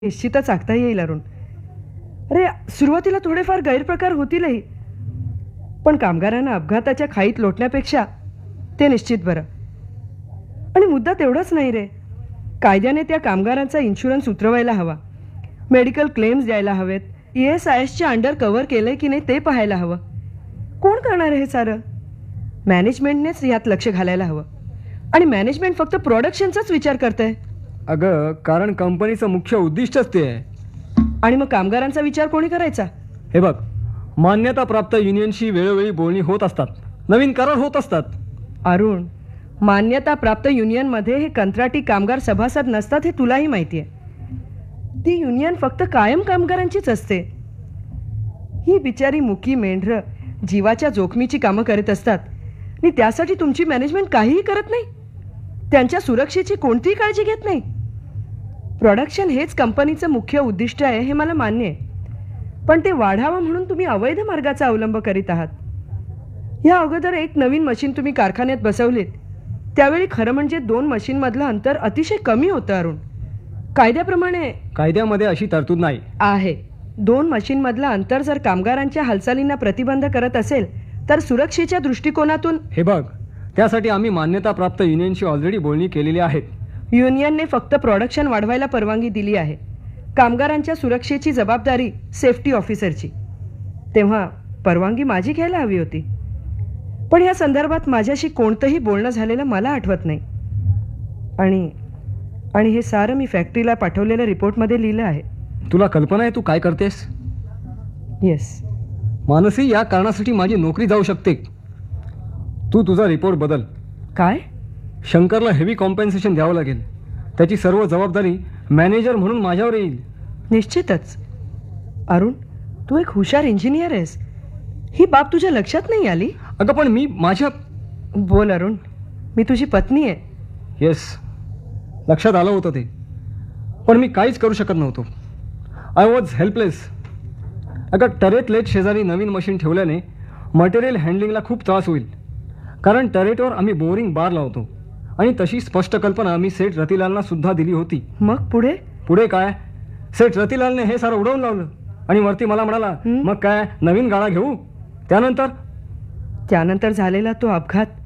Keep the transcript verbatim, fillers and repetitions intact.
निश्चितच आखता येईल अरुण. अरे सुरुवातीला थोडेफार गैरप्रकार होतीलही, पण कामगारांना अपघाताच्या खाईत लोटण्यापेक्षा ते निश्चित बरं. आणि मुद्दा तेवढाच नाही रे, कायद्याने त्या कामगारांचा इन्शुरन्स उतरवायला हवा, मेडिकल क्लेम्स द्यायला हवेत, ई एस आय एसच्या अंडर कव्हर केलंय की नाही ते पाहायला हवं. कोण करणार आहे हे सारं? मॅनेजमेंटनेच यात लक्ष घालायला हवं. आणि मॅनेजमेंट फक्त प्रोडक्शनचाच विचार करतंय. अगं, कारण कंपनीचं मुख्य उद्दिष्टच ते आहे. आणि मग कामगारांचा विचार कोणी करायचा? हे बघ, मान्यताप्राप्त युनियनशी वेळोवेळी बोलणी होत असतात, नवीन करार होत असतात. अरुण, मान्यताप्राप्त युनियनमध्ये हे कंत्राटी कामगार सभासद नसतात हे तुलाही माहिती आहे. ती युनियन फक्त कायम कामगारांचीच असते. ही बिचारी मुकी मेंढरं जीवाच्या जोखमीची कामं करत असतात आणि त्यासाठी तुमची मॅनेजमेंट काहीही करत नाही. त्यांच्या सुरक्षेची कोणतीही काळजी घेत नाही. प्रोडक्शन हेच कंपनीचं मुख्य उद्दिष्ट आहे हे मला मान्य आहे, पण ते वाढावं म्हणून तुम्ही अवैध मार्गाचा अवलंब करीत आहात. या अगोदर एक नवीन मशीन तुम्ही कारखान्यात बसवलीत, त्यावेळी खरं म्हणजे दोन मशीनमधलं अंतर अतिशय कमी होतं अरुण. कायद्याप्रमाणे कायद्यामध्ये अशी तरतूद नाही आहे. दोन मशीनमधलं अंतर जर कामगारांच्या हालचालींना प्रतिबंध करत असेल तर सुरक्षेच्या दृष्टिकोनातून. हे बघ, त्यासाठी आम्ही मान्यताप्राप्त युनियनशी ऑलरेडी बोलणी केलेली आहेत. युनियनने फक्त प्रोडक्शन वाढवायला परवानगी दिली आहे, कामगारांच्या सुरक्षेची जबाबदारी सेफ्टी ऑफिसरची. तेव्हा परवानगी माझी घ्यायला हवी होती, पण या संदर्भात माझ्याशी कोणतंही बोलणं झालेलं मला आठवत नाही. आणि आणि हे सारं मी फॅक्टरीला पाठवलेल्या रिपोर्टमध्ये लिहिलं आहे. तुला कल्पना आहे तू काय करतेस? येस मानसी, या कारणासाठी माझी नोकरी जाऊ शकते. तू तुझा रिपोर्ट बदल. काय? शंकरला हेवी कॉम्पेन्सेशन द्यावं लागेल. त्याची सर्व जबाबदारी मॅनेजर म्हणून माझ्यावर येईल. निश्चितच. अरुण, तू एक हुशार इंजिनियर आहेस, ही बाब तुझ्या लक्षात नाही आली? अगं, पण मी माझ्या. बोल अरुण, मी तुझी पत्नी आहे. येस, लक्षात आलं होतं ते, पण मी काहीच करू शकत नव्हतो. I was helpless. अगं, टरेट लेट शेजारी नवीन मशीन ठेवल्याने मटेरियल हँडलिंगला खूप त्रास होईल, कारण टरेटवर आम्ही बोरिंग बार लावतो आणि तशी स्पष्ट कल्पना मी सेठ रतिलालना सुद्धा दिली होती. मग पुढे? पुढे काय, सेठ रतिलालने हे सारं उडवून लावलं आणि वरती मला म्हणाला, मग काय नवीन गाळा घेऊ. त्यानंतर त्यानंतर झालेला तो अपघात